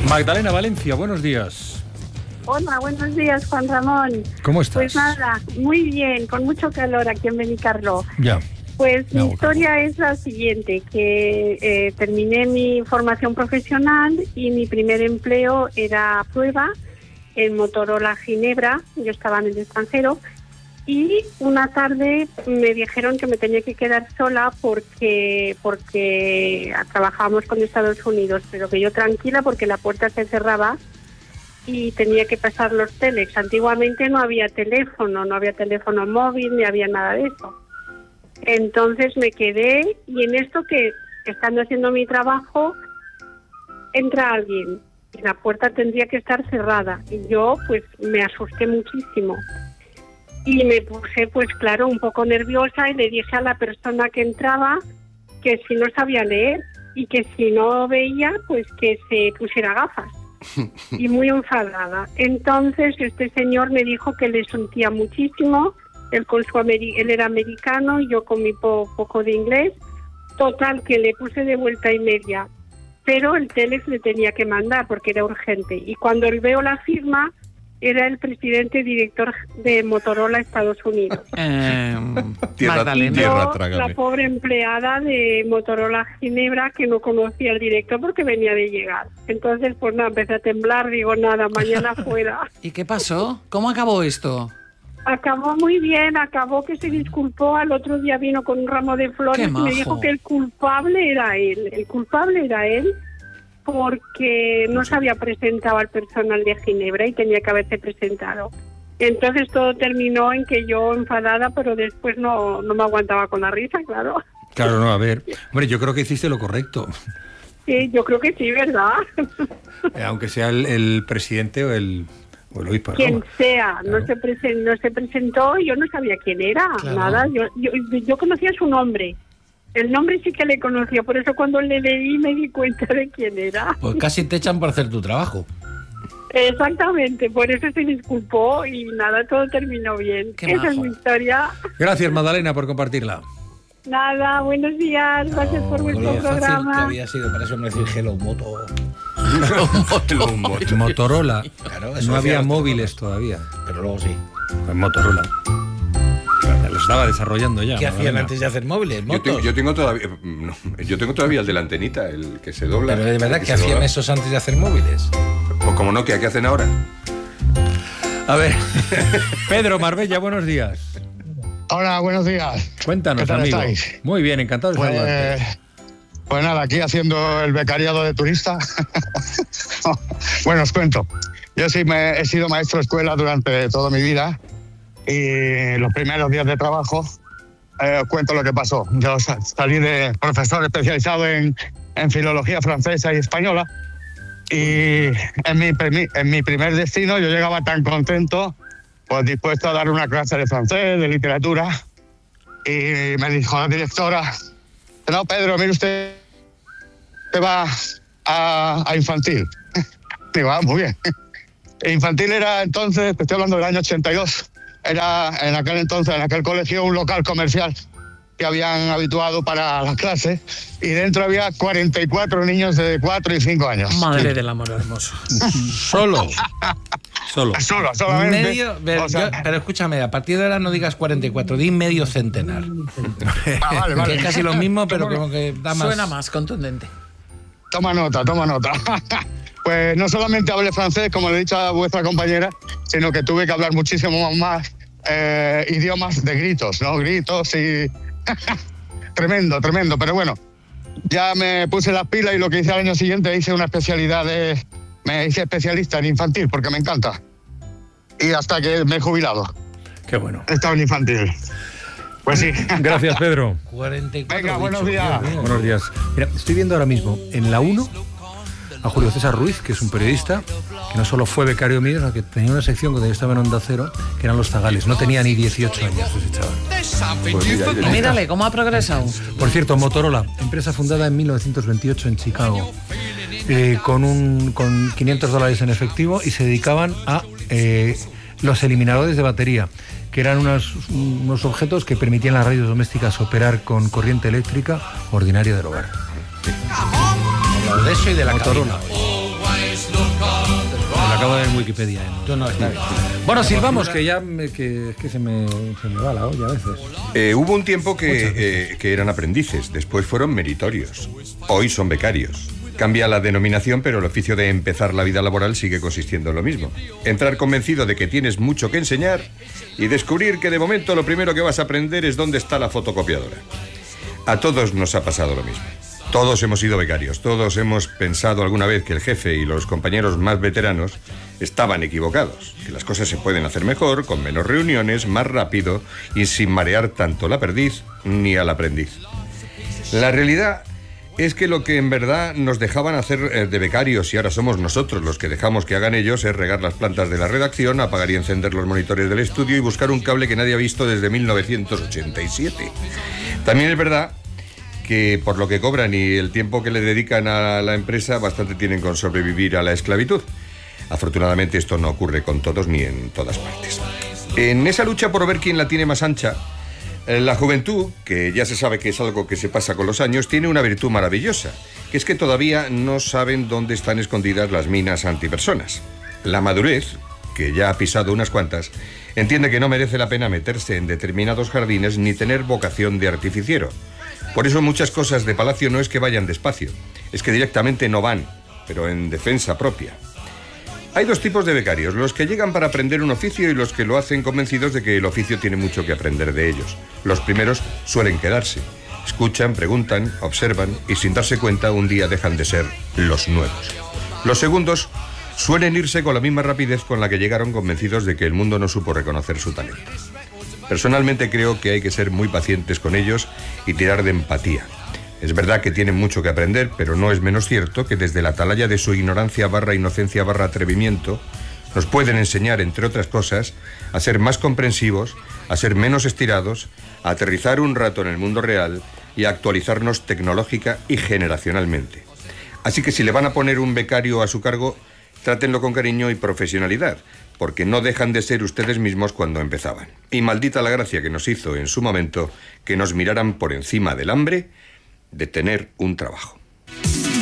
Magdalena Valencia, buenos días. Hola, buenos días, Juan Ramón. ¿Cómo estás? Pues nada, muy bien, con mucho calor aquí en Benicarló. Ya. Pues mi historia es la siguiente, que terminé mi formación profesional y mi primer empleo era prueba en Motorola Ginebra. Yo estaba en el extranjero y una tarde me dijeron que me tenía que quedar sola porque trabajábamos con Estados Unidos, pero que yo tranquila porque la puerta se cerraba y tenía que pasar los telex. Antiguamente no había teléfono móvil, ni había nada de eso. Entonces me quedé y en esto que, estando haciendo mi trabajo, entra alguien y la puerta tendría que estar cerrada. Y yo pues me asusté muchísimo. Y me puse, pues claro, un poco nerviosa y le dije a la persona que entraba que si no sabía leer y que si no veía, pues que se pusiera gafas. Y muy enfadada. Entonces este señor me dijo que le sentía muchísimo, él era americano y yo con mi poco de inglés. Total, que le puse de vuelta y media, pero el telex le tenía que mandar porque era urgente. Y cuando veo la firma, era el presidente director de Motorola Estados Unidos. Tierra, la pobre empleada de Motorola Ginebra, que no conocía al director porque venía de llegar. Entonces, pues nada, empecé a temblar, digo, nada, mañana fuera. ¿Y qué pasó? ¿Cómo acabó esto? Acabó muy bien, acabó que se disculpó, al otro día vino con un ramo de flores y me dijo que el culpable era él, porque no se había presentado al personal de Ginebra y tenía que haberse presentado. Entonces todo terminó en que yo enfadada, pero después no me aguantaba con la risa, claro. Claro, no, a ver. Hombre, yo creo que hiciste lo correcto. Sí, yo creo que sí, ¿verdad? Aunque sea el presidente o el obispo. Quien sea, claro. no se presentó y yo no sabía quién era, claro. Nada. Yo conocía su nombre. El nombre sí que le conocía, por eso cuando le leí me di cuenta de quién era. Pues casi te echan por hacer tu trabajo. Exactamente, por eso se disculpó y nada, todo terminó bien. Esa es mi historia. Gracias, Magdalena, por compartirla. Nada, buenos días, gracias por vuestro programa. Que había sido, para eso me decís Hello Moto. Motorola. Claro, no había móviles todavía. Pero luego sí. En Motorola. Lo estaba desarrollando ya. ¿Qué hacían antes de hacer móviles? Yo tengo todavía el de la antenita, el que se dobla. Pero de verdad, ¿qué hacían esos antes de hacer móviles? Pues como no, ¿qué hacen ahora? A ver, Pedro Marbella, buenos días. Hola, buenos días. Cuéntanos, ¿qué tal amigo? estáis? Muy bien, encantado de saludarte. Pues nada, aquí haciendo el becariado de turista. Bueno, os cuento. Yo sí he sido maestro de escuela durante toda mi vida. Y los primeros días de trabajo cuento lo que pasó. Yo salí de profesor especializado en filología francesa y española y en mi primer destino yo llegaba tan contento, pues dispuesto a dar una clase de francés, de literatura, y me dijo la directora: no, Pedro, mire usted va a infantil. Digo, muy bien. Infantil era entonces, te estoy hablando del año 82, era en aquel colegio un local comercial que habían habituado para las clases y dentro había 44 niños de 4 y 5 años. Madre del amor hermoso. Solamente. Pero escúchame, a partir de ahora no digas 44, di medio centenar. Vale. Que es casi lo mismo, pero como que da más. Suena más contundente. Toma nota. Pues no solamente hablé francés, como le he dicho a vuestra compañera, sino que tuve que hablar muchísimo más idiomas de gritos, ¿no? Gritos y... tremendo. Pero bueno, ya me puse las pilas y lo que hice al año siguiente hice una especialidad me hice especialista en infantil porque me encanta. Y hasta que me he jubilado. Qué bueno. He estado en infantil. Pues sí. Gracias, Pedro. 44. Venga, buenos días. Buenos días. Mira, estoy viendo ahora mismo en la 1 a Julio César Ruiz, que es un periodista que no solo fue becario mío, sino que tenía una sección cuando yo estaba en Onda Cero, que eran los zagales. No tenía ni 18 años ese chaval. Pues mírale, ¿cómo ha progresado? Por cierto, Motorola, empresa fundada en 1928 en Chicago, con $500 en efectivo, y se dedicaban a los eliminadores de batería, que eran unos objetos que permitían a las radios domésticas operar con corriente eléctrica ordinaria del hogar. De eso y de la Motorola. cabina. acabo de ver en Wikipedia. No, está bien. Bueno, silbamos, que ya que se me va la olla a veces. Hubo un tiempo que eran aprendices, después fueron meritorios. Hoy son becarios. Cambia la denominación, pero el oficio de empezar la vida laboral sigue consistiendo en lo mismo. Entrar convencido de que tienes mucho que enseñar y descubrir que de momento lo primero que vas a aprender es dónde está la fotocopiadora. A todos nos ha pasado lo mismo. Todos hemos sido becarios, todos hemos pensado alguna vez que el jefe y los compañeros más veteranos estaban equivocados, que las cosas se pueden hacer mejor, con menos reuniones, más rápido y sin marear tanto la perdiz ni al aprendiz. La realidad es que lo que en verdad nos dejaban hacer de becarios y ahora somos nosotros los que dejamos que hagan ellos es regar las plantas de la redacción, apagar y encender los monitores del estudio y buscar un cable que nadie ha visto desde 1987. También es verdad que por lo que cobran y el tiempo que le dedican a la empresa, bastante tienen con sobrevivir a la esclavitud. Afortunadamente esto no ocurre con todos ni en todas partes. En esa lucha por ver quién la tiene más ancha, la juventud, que ya se sabe que es algo que se pasa con los años, tiene una virtud maravillosa, que es que todavía no saben dónde están escondidas las minas antipersonas. La madurez, que ya ha pisado unas cuantas, entiende que no merece la pena meterse en determinados jardines ni tener vocación de artificiero. Por eso muchas cosas de Palacio no es que vayan despacio, es que directamente no van, pero en defensa propia. Hay dos tipos de becarios, los que llegan para aprender un oficio y los que lo hacen convencidos de que el oficio tiene mucho que aprender de ellos. Los primeros suelen quedarse, escuchan, preguntan, observan y sin darse cuenta un día dejan de ser los nuevos. Los segundos suelen irse con la misma rapidez con la que llegaron, convencidos de que el mundo no supo reconocer su talento. Personalmente creo que hay que ser muy pacientes con ellos y tirar de empatía. Es verdad que tienen mucho que aprender, pero no es menos cierto que desde la atalaya de su ignorancia / inocencia / atrevimiento nos pueden enseñar, entre otras cosas, a ser más comprensivos, a ser menos estirados, a aterrizar un rato en el mundo real y a actualizarnos tecnológica y generacionalmente. Así que si le van a poner un becario a su cargo, trátenlo con cariño y profesionalidad, porque no dejan de ser ustedes mismos cuando empezaban. Y maldita la gracia que nos hizo en su momento que nos miraran por encima del hambre de tener un trabajo.